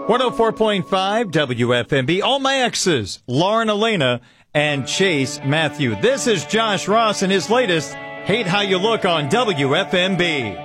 104.5 WFMB. All my exes, Lauren Elena and Chase Matthew. This is Josh Ross and his latest Hate How You Look on WFMB.